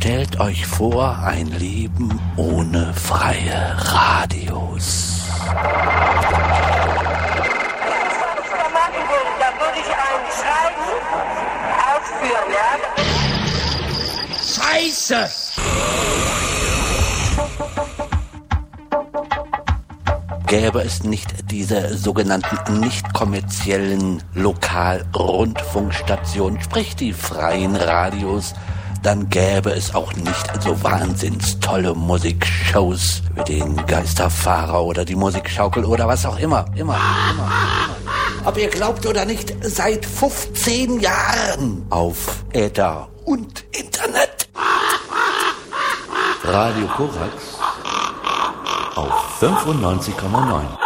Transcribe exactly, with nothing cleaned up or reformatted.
Stellt euch vor, ein Leben ohne freie Radios. Da würde ich ein Schreiben ausführen, ja? Scheiße! Gäbe es nicht diese sogenannten nicht kommerziellen Lokalrundfunkstationen, sprich die freien Radios, dann gäbe es auch nicht so wahnsinns tolle Musikshows wie den Geisterfahrer oder die Musikschaukel oder was auch immer, immer, immer, immer. Ob ihr glaubt oder nicht, seit fünfzehn Jahren auf Äther und Internet. Radio Korax auf fünfundneunzig Komma neun.